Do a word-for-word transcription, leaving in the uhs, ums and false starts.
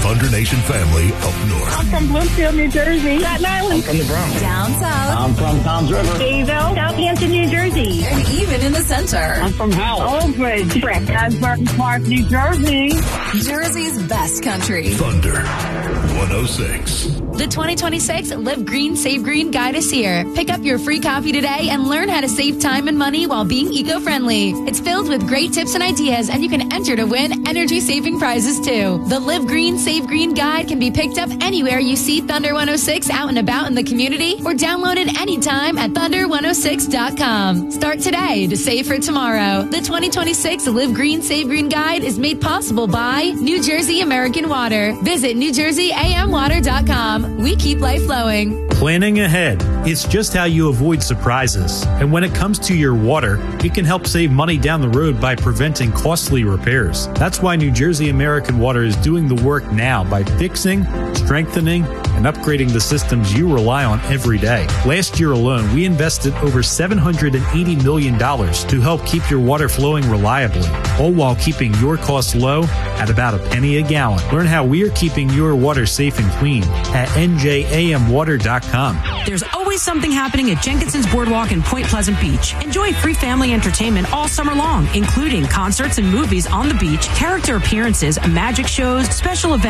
Thunder Nation family up north. I'm from Bloomfield, New Jersey. Staten Island. I'm from the Bronx. Down south. I'm from Tom's River. Bayville. Southampton, New Jersey. And even in the center. I'm from Howell. Old Bridge. Asbury Park, New Jersey. Jersey's best country. Thunder one oh six. The twenty twenty-six Live Green, Save Green Guide is here. Pick up your free copy today and learn how to save time and money while being eco-friendly. It's filled with great tips and ideas, and you can enter to win energy-saving prizes, too. The Live Green, Save Green Guide can be picked up anywhere you see Thunder one oh six out and about in the community, or downloaded anytime at thunder one oh six dot com. Start today to save for tomorrow. The twenty twenty-six Live Green, Save Green Guide is made possible by New Jersey American Water. Visit new jersey a m water dot com. We keep life flowing. Planning ahead. It's just how you avoid surprises. And when it comes to your water, it can help save money down the road by preventing costly repairs. That's why New Jersey American Water is doing the work now by fixing, strengthening, and upgrading the systems you rely on every day. Last year alone, we invested over seven hundred eighty million dollars to help keep your water flowing reliably, all while keeping your costs low at about a penny a gallon. Learn how we are keeping your water safe and clean at n j a m water dot com. There's always something happening at Jenkinson's Boardwalk in Point Pleasant Beach. Enjoy free family entertainment all summer long, including concerts and movies on the beach, character appearances, magic shows, special events,